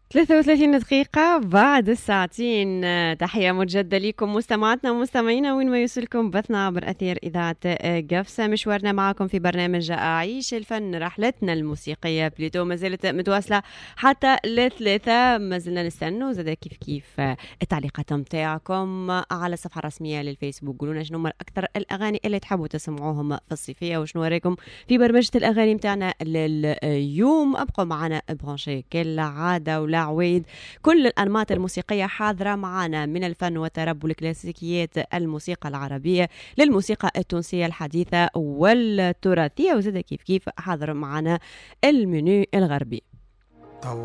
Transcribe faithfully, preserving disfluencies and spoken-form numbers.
ثلاثة وثلاثين دقيقة بعد الساعتين. تحية مجددة لكم مستمعاتنا ومستمعينا وين ما يوصلكم بثنا عبر أثير إذاعة قفصة. مشوارنا معكم في برنامج أعيش الفن، رحلتنا الموسيقية بليتو ما زالت متواصلة حتى الثلاثة. ما زلنا نستنوا زاد كيف كيف التعليقات متاعكم على الصفحة الرسمية للفيسبوك. قولونا شنو هما أكثر الأغاني اللي تحبوا تسمعوهم في الصيفية وشنو رايكم في برمجة الأغاني متاعنا لليوم. أبقوا معنا برانشي كالعادة ولا عويد، كل الأنماط الموسيقية حاضرة معنا، من الفن والطرب والكلاسيكيات الموسيقى العربية للموسيقى التونسية الحديثة والتراثية، وزاد كيف كيف حاضر معنا المنيو الغربي.